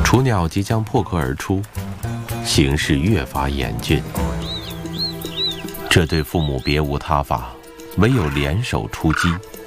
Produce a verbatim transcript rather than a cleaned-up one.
雏鸟即将破壳而出，形势越发严峻。这对父母别无他法，唯有联手出击。